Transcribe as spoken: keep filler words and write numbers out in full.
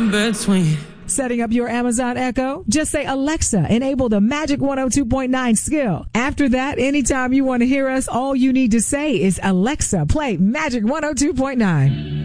in between. Setting up your Amazon Echo? Just say, Alexa, enable the Magic one oh two point nine skill. After that, anytime you want to hear us, all you need to say is, Alexa, play Magic one oh two point nine.